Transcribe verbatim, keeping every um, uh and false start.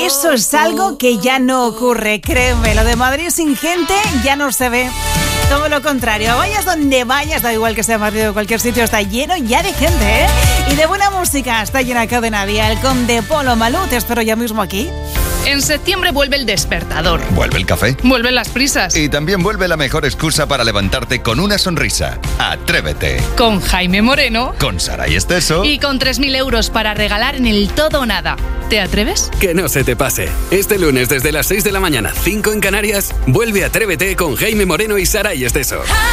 Eso es algo que ya no ocurre, créeme. Lo de Madrid sin gente ya no se ve. Todo lo contrario, vayas donde vayas, da igual que sea Madrid o cualquier sitio, está lleno ya de gente, ¿eh? Y de buena música, está llena Cadena Dial con De Polo Malú. Te espero ya mismo aquí. En septiembre vuelve el despertador. Vuelve el café. Vuelven las prisas. Y también vuelve la mejor excusa para levantarte con una sonrisa. Atrévete. Con Jaime Moreno. Con Saray Esteso. Y con tres mil euros para regalar en el todo o nada. ¿Te atreves? Que no se te pase. Este lunes desde las seis de la mañana, cinco en Canarias, vuelve Atrévete con Jaime Moreno y Saray Esteso.